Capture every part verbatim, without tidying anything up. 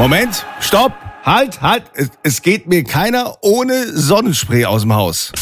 Moment, stopp, halt, halt. Es, es geht mir keiner ohne Sonnenspray aus dem Haus.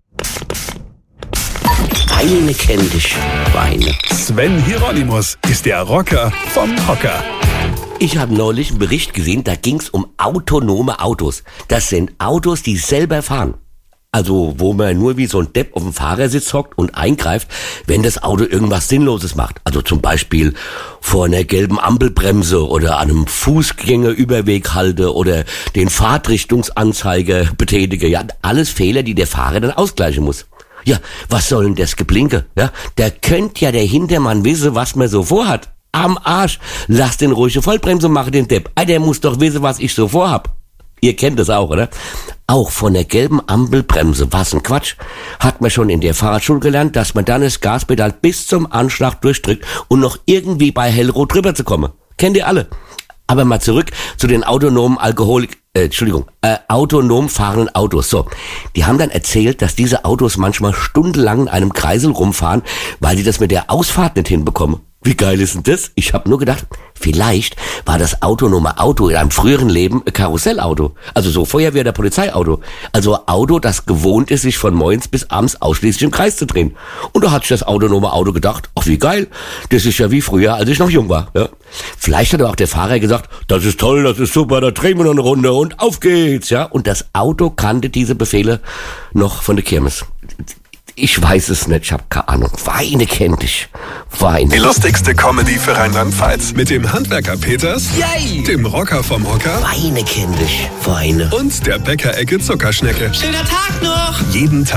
Weine kenn dich, Weine. Sven Hieronymus ist der Rocker vom Hocker. Ich habe neulich einen Bericht gesehen, da ging's um autonome Autos. Das sind Autos, die selber fahren. Also wo man nur wie so ein Depp auf dem Fahrersitz hockt und eingreift, wenn das Auto irgendwas Sinnloses macht. Also zum Beispiel vor einer gelben Ampelbremse oder an einem Fußgängerüberweg halte oder den Fahrtrichtungsanzeiger betätige. Ja, alles Fehler, die der Fahrer dann ausgleichen muss. Ja, was soll denn das Geblinke? Ja, da könnt ja der Hintermann wissen, was man so vorhat. Am Arsch. Lass den ruhige Vollbremse machen, den Depp. Ah, der muss doch wissen, was ich so vorhab. Ihr kennt das auch, oder? Auch von der gelben Ampelbremse, was ein Quatsch. Hat man schon in der Fahrradschule gelernt, dass man dann das Gaspedal bis zum Anschlag durchdrückt und noch irgendwie bei hellrot drüber zu kommen. Kennt ihr alle? Aber mal zurück zu den autonomen Alkoholik, äh, Entschuldigung, äh, autonom fahrenden Autos. So, die haben dann erzählt, dass diese Autos manchmal stundenlang in einem Kreisel rumfahren, weil die das mit der Ausfahrt nicht hinbekommen. Wie geil ist denn das? Ich habe nur gedacht, vielleicht war das autonome Auto in einem früheren Leben ein Karussellauto. Also so Feuerwehr- oder Polizeiauto. Also ein Auto, das gewohnt ist, sich von morgens bis abends ausschließlich im Kreis zu drehen. Und da hat sich das autonome Auto gedacht, ach wie geil, das ist ja wie früher, als ich noch jung war. Ja. Vielleicht hat aber auch der Fahrer gesagt, das ist toll, das ist super, da drehen wir noch eine Runde und auf geht's. Ja. Und das Auto kannte diese Befehle noch von der Kirmes. Ich weiß es nicht, ich hab keine Ahnung. Weine kennt dich. Weine. Die lustigste Comedy für Rheinland-Pfalz. Mit dem Handwerker Peters, Yay! dem Rocker vom Hocker Weine kennt dich. Weine. und der Bäckerecke Zuckerschnecke. Schöner Tag noch! Jeden Tag